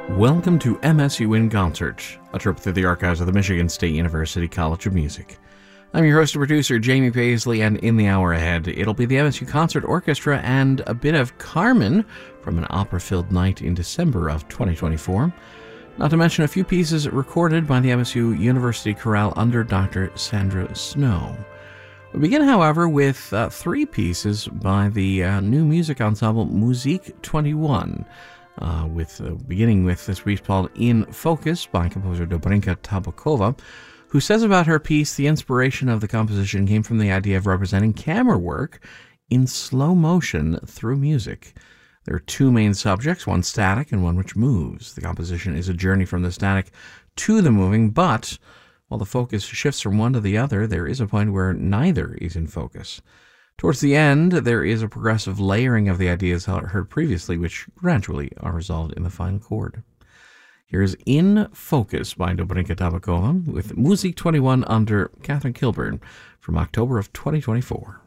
Welcome to MSU in Concert, a trip through the archives of the Michigan State University College of Music. I'm your host and producer, Jamie Paisley, and in the hour ahead, it'll be the MSU Concert Orchestra and a bit of Carmen from an opera-filled night in December of 2024. Not to mention a few pieces recorded by the MSU University Chorale under Dr. Sandra Snow. We begin, however, with three pieces by the new music ensemble Musique 21. Beginning with this piece called In Focus by composer Dobrinka Tabakova, who says about her piece the inspiration of the composition came from the idea of representing camera work in slow motion through music. There are two main subjects, one static and one which moves. The composition is a journey from the static to the moving, but while the focus shifts from one to the other, there is a point where neither is in focus. Towards the end, there is a progressive layering of the ideas heard previously, which gradually are resolved in the final chord. Here's In Focus by Dobrinka Tabakova with Musique 21 under Catherine Kilburn from October of 2024.